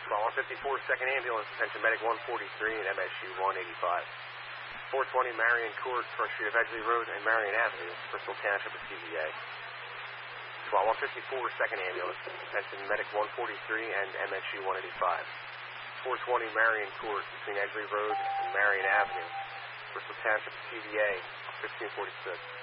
Squad 154, second ambulance, attention medic 143 and MSU 185. 420 Marion Court, First Street of Edgley Road and Marion Avenue, Bristol Township of TVA. Squad 154, second ambulance, attention medic 143 and MSU 185. 420 Marion Court, between Edgley Road and Marion Avenue, Bristol Township of TVA, 1546.